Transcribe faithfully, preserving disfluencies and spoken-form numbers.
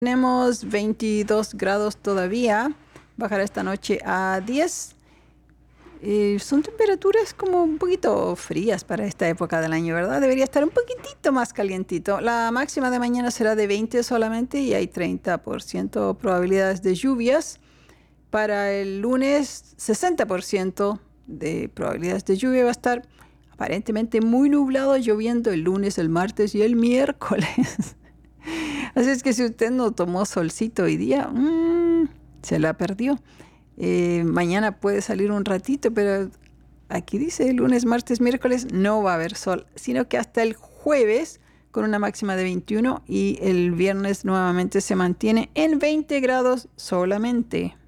Tenemos veintidós grados todavía, bajará esta noche a diez. Eh, son temperaturas como un poquito frías para esta época del año, ¿verdad? Debería estar un poquitito más calientito. La máxima de mañana será de veinte solamente y hay treinta por ciento probabilidades de lluvias. Para el lunes, sesenta por ciento de probabilidades de lluvia. Va a estar aparentemente muy nublado, lloviendo el lunes, el martes y el miércoles. Así es que si usted no tomó solcito hoy día, mmm, se la perdió. Eh, mañana puede salir un ratito, pero aquí dice lunes, martes, miércoles no va a haber sol, sino que hasta el jueves con una máxima de veintiuno y el viernes nuevamente se mantiene en veinte grados solamente.